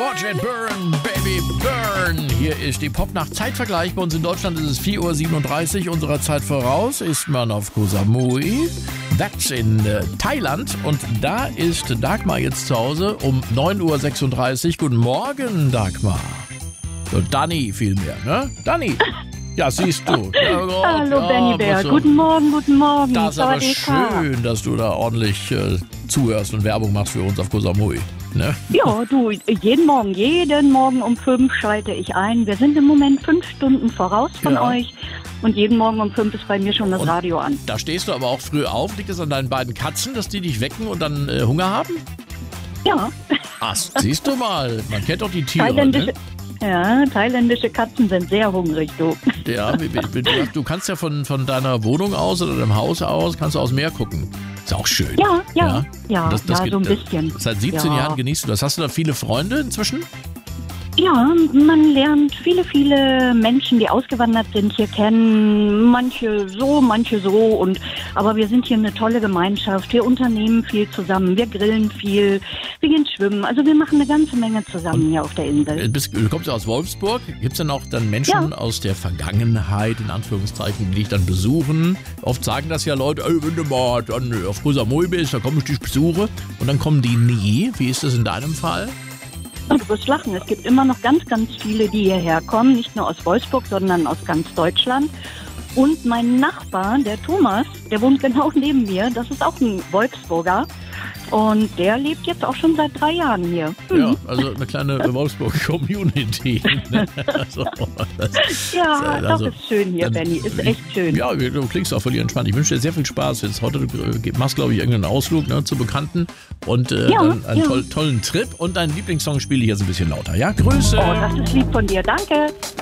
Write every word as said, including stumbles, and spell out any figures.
Watch it burn, baby, burn. Hier ist die Popnacht Zeitvergleich. Bei uns in Deutschland ist es vier Uhr siebenunddreißig. Unserer Zeit voraus ist man auf Koh Samui. That's in äh, Thailand. Und da ist Dagmar jetzt zu Hause um neun Uhr sechsunddreißig. Guten Morgen, Dagmar. So, Dani vielmehr, ne? Dani. Ja, siehst du. Ja, Gott, Hallo, ja, Benny Bär. so. Guten Morgen, guten Morgen. Das ist aber Sawadee-ka. schön, dass du da ordentlich äh, zuhörst und Werbung machst für uns auf Koh Samui. Ne? Ja, du, jeden Morgen, jeden Morgen um fünf schalte ich ein. Wir sind im Moment fünf Stunden voraus von Ja. euch. Und jeden Morgen um fünf ist bei mir schon das Und Radio an. Da stehst du aber auch früh auf. Liegt es an deinen beiden Katzen, dass die dich wecken und dann äh, Hunger haben? Ja, Ach, siehst du mal. Man kennt doch die Tiere, thailändische, ne? ja, thailändische Katzen sind sehr hungrig, du. Ja, wie- wie- du, du kannst ja von, von deiner Wohnung aus oder deinem Haus aus, kannst du aufs Meer gucken. Ist auch schön. Ja, ja, ja, Das- das ja, geht, so ein äh, bisschen. Seit siebzehn Ja. Jahren genießt du das. Hast du da viele Freunde inzwischen? Ja, man lernt viele, viele Menschen, die ausgewandert sind, hier kennen. Manche so, manche so. Und aber wir sind hier eine tolle Gemeinschaft. Wir unternehmen viel zusammen. Wir grillen viel. Wir gehen schwimmen. Also wir machen eine ganze Menge zusammen hier auf der Äh, Insel. bist, du kommst ja aus Wolfsburg. Gibt es denn auch dann Menschen Ja. aus der Vergangenheit, in Anführungszeichen, die dich dann besuchen? Oft sagen das ja Leute, ey, wenn du mal dann auf Koh Samui bist, dann komme ich dich besuche. Und dann kommen die nie. Wie ist das in deinem Fall? Und du wirst lachen. Es gibt immer noch ganz, ganz viele, die hierher kommen. Nicht nur aus Wolfsburg, sondern aus ganz Deutschland. Und mein Nachbar, der Thomas, der wohnt genau neben mir. Das ist auch ein Wolfsburger. Und der lebt jetzt auch schon seit drei Jahren hier. Hm. Ja, also eine kleine Wolfsburg-Community. Ne? Also, das, Ja, also, das ist schön hier, dann- Benny. Ist echt schön. Ja, du klingst auch völlig entspannt. Ich wünsche dir sehr viel Spaß. Jetzt heute du äh, machst, glaube ich, irgendeinen Ausflug, ne, zu Bekannten und äh, Ja, dann einen ja. toll, tollen Trip. Und deinen Lieblingssong spiele ich jetzt ein bisschen lauter. Ja, Grüße. Oh, das ist lieb von dir. Danke.